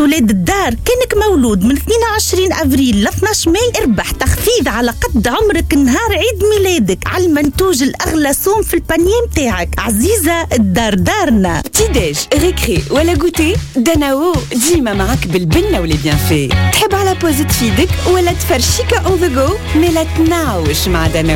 ولاد الدار، كانك مولود من 22 أبريل ل 12 ماي اربح تخفيض على قد عمرك نهار عيد ميلادك على المنتوج الأغلى سوم في البانيه متاعك. عزيزة، الدار دارنا. تيداج ريكري ولا غوتي، داناو ديما معك بالبنة ولي بيان في. تحب على بوز تفيدك ولا تفرشيكا اون ذا جو؟ مي لا تناوش مع داناو.